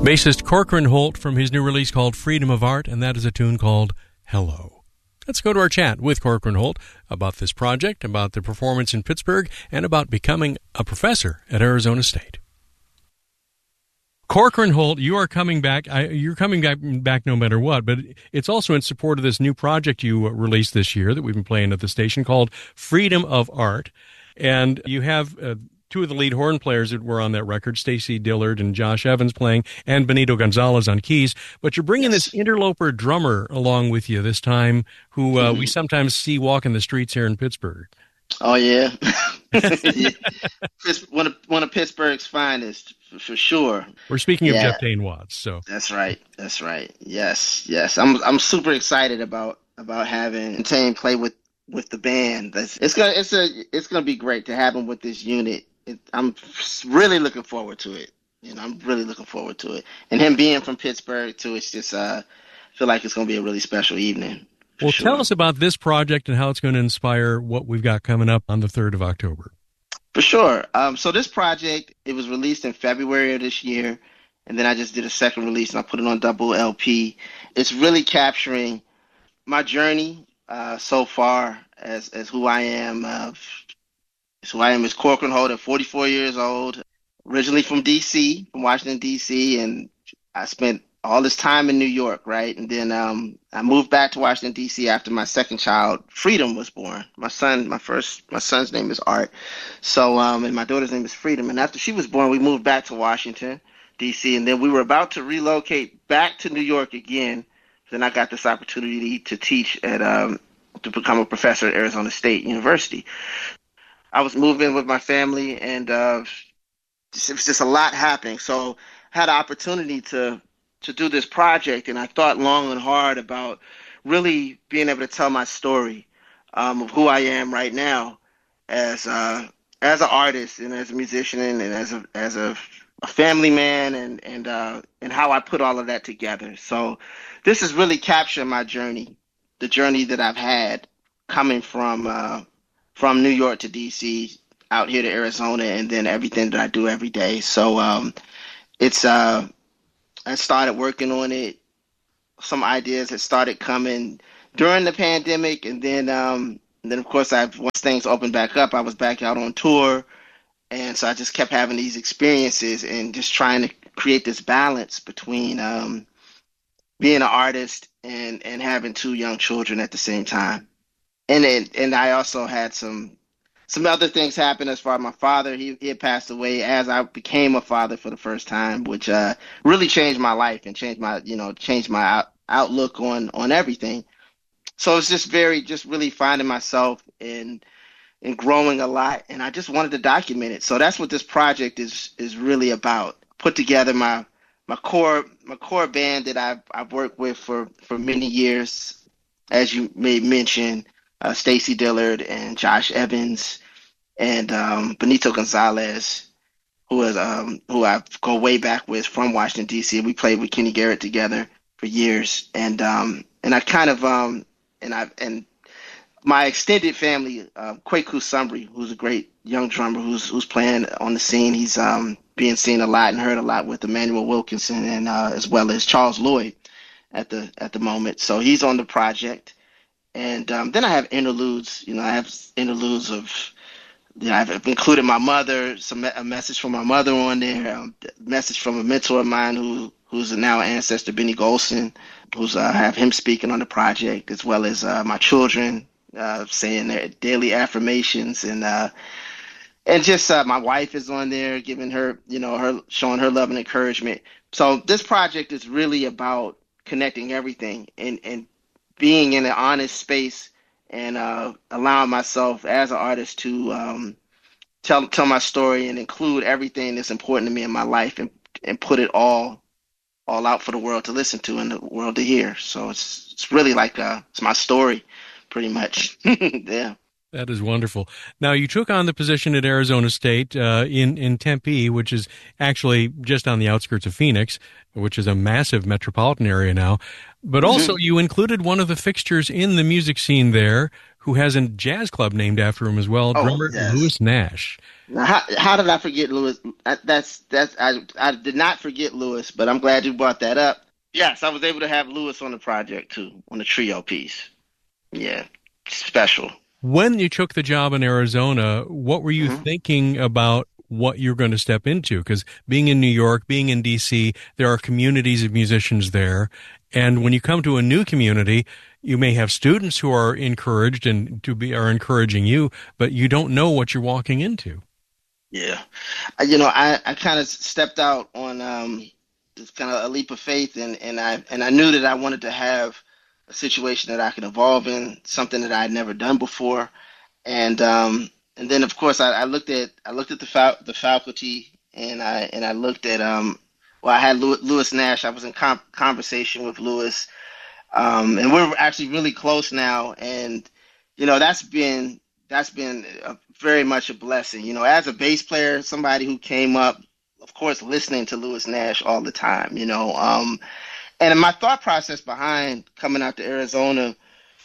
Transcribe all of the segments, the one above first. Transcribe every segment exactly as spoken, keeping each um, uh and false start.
Bassist Corcoran Holt from his new release called Freedom of Art, and that is a tune called Hello. Let's go to our chat with Corcoran Holt about this project, about the performance in Pittsburgh, and about becoming a professor at Arizona State. Corcoran Holt, you are coming back. I, you're coming back, back no matter what, but it's also in support of this new project you released this year that we've been playing at the station called Freedom of Art. And you have uh, two of the lead horn players that were on that record, Stacy Dillard and Josh Evans playing, and Benito Gonzalez on keys. But you're bringing yes. this interloper drummer along with you this time, who uh, mm-hmm. we sometimes see walking the streets here in Pittsburgh. Oh, yeah. yeah. One of, one of Pittsburgh's finest, for, for sure. We're speaking of yeah. Jeff Dane Watts. So That's right. That's right. Yes, yes. I'm I'm super excited about about having Tane play with, with the band. That's, it's gonna it's a it's gonna be great to have him with this unit. It, I'm really looking forward to it. You know, I'm really looking forward to it. And him being from Pittsburgh too, it's just uh, I feel like it's gonna be a really special evening. Well, sure. Tell us about this project and how it's going to inspire what we've got coming up on the third of October. For sure. Um, so this project, it was released in February of this year, and then I just did a second release, and I put it on double L P. It's really capturing my journey uh, so far as as who I am. Uh, who I am is Corcoran Holt at forty-four years old, originally from D C, from Washington, D C, and I spent all this time in New York, right? And then um, I moved back to Washington, D C after my second child, Freedom, was born. My son, my first, my son's name is Art. So, um, and my daughter's name is Freedom. And after she was born, we moved back to Washington, D C. And then we were about to relocate back to New York again. Then I got this opportunity to teach at, um, to become a professor at Arizona State University. I was moving with my family, and uh, it was just a lot happening. So I had an opportunity to to do this project, and I thought long and hard about really being able to tell my story um, of who I am right now as uh, as an artist and as a musician and as a as a, a family man, and and uh, and how I put all of that together. So this is really capturing my journey, the journey that I've had coming from uh, from New York to D C, out here to Arizona, and then everything that I do every day. So um, it's uh, I started working on it. Some ideas had started coming during the pandemic, and then, um, and then of course, I once things opened back up, I was back out on tour, and so I just kept having these experiences and just trying to create this balance between um, being an artist and and having two young children at the same time. And it, and I also had some. Some other things happened as far as my father. He, he had passed away as I became a father for the first time, which uh, really changed my life and changed my, you know, changed my out, outlook on, on everything. So it's just very, just really finding myself in, in growing a lot. And I just wanted to document it. So that's what this project is, is really about. Put together my, my core, my core band that I've, I've worked with for, for many years, as you may mention, uh, Stacy Dillard and Josh Evans, and um, Benito Gonzalez, who is um, who I go way back with from Washington, D C. We played with Kenny Garrett together for years, and um, and I kind of um, and I and my extended family, uh, Kwaku Sumbry, who's a great young drummer who's who's playing on the scene. He's um, being seen a lot and heard a lot with Emmanuel Wilkinson, and uh, as well as Charles Lloyd at the at the moment. So he's on the project. And um, then I have interludes. You know, I have interludes of, you know, I've included my mother, some a message from my mother on there, a message from a mentor of mine who who's now an ancestor, Benny Golson, who's uh, I have him speaking on the project, as well as uh, my children uh, saying their daily affirmations, and uh, and just uh, my wife is on there giving her, you know, her showing her love and encouragement. So this project is really about connecting everything and and being in an honest space and uh, allowing myself as an artist to um, tell tell my story and include everything that's important to me in my life, and and put it all all out for the world to listen to and the world to hear. So it's it's really like uh, it's my story, pretty much. Yeah. That is wonderful. Now, you took on the position at Arizona State uh, in, in Tempe, which is actually just on the outskirts of Phoenix, which is a massive metropolitan area now. But also, mm-hmm. you included one of the fixtures in the music scene there, who has a jazz club named after him as well, Oh, drummer yes. Louis Nash. Now, how, how did I forget Louis? That's that's I I did not forget Louis, but I'm glad you brought that up. Yes, I was able to have Louis on the project too, on the trio piece. Yeah, special. When you took the job in Arizona, what were you Mm-hmm. thinking about what you're going to step into? Because being in New York, being in D C, there are communities of musicians there. And when you come to a new community, you may have students who are encouraged and to be are encouraging you, but you don't know what you're walking into. Yeah, I- you know, I, I kind of stepped out on um, just kind of a leap of faith, and, and I and I knew that I wanted to have a situation that I could evolve in, something that I had never done before, and um, and then of course I, I looked at I looked at the fa- the faculty, and I and I looked at um, well, I had Louis, Louis Nash. I was in com- conversation with Louis, um, and we're actually really close now, and you know that's been that's been a, very much a blessing. You know, as a bass player, somebody who came up, of course, listening to Louis Nash all the time. You know, um, and my thought process behind coming out to Arizona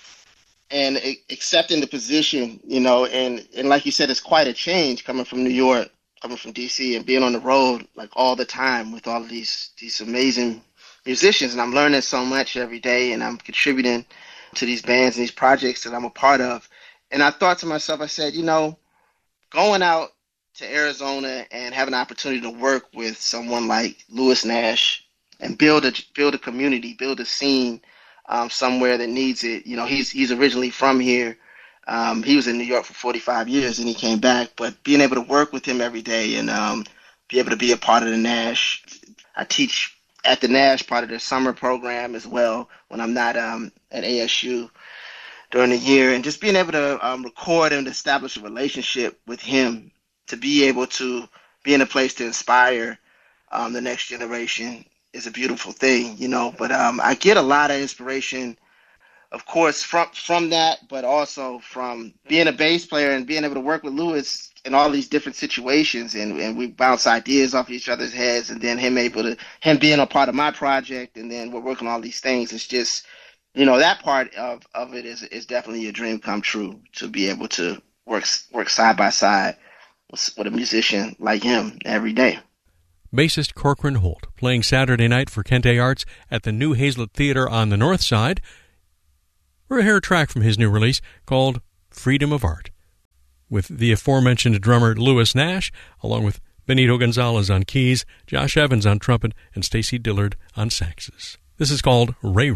and a- accepting the position, you know, and and like you said, it's quite a change coming from New York, coming from D C, and being on the road like all the time with all of these these amazing musicians, and I'm learning so much every day, and I'm contributing to these bands and these projects that I'm a part of. And I thought to myself, I said, you know, going out to Arizona and having an opportunity to work with someone like Louis Nash and build a build a community, build a scene um, somewhere that needs it. You know, he's he's originally from here. Um, he was in New York for forty-five years and he came back. But being able to work with him every day and um, be able to be a part of the Nash, I teach at the Nash part of their summer program as well when I'm not um, at A S U during the year, and just being able to um, record and establish a relationship with him, to be able to be in a place to inspire um, the next generation is a beautiful thing, you know. But um, I get a lot of inspiration, of course, from from that, but also from being a bass player and being able to work with Louis in all these different situations, and, and we bounce ideas off each other's heads, and then him able to him being a part of my project, and then we're working on all these things. It's just, you know, that part of, of it is is definitely a dream come true, to be able to work work side by side with, with a musician like him every day. Bassist Corcoran Holt, playing Saturday night for Kente Arts at the New Hazlet Theater on the North Side. We're going to hear a track from his new release called Freedom of Art, with the aforementioned drummer Louis Nash, along with Benito Gonzalez on keys, Josh Evans on trumpet, and Stacy Dillard on saxes. This is called Ray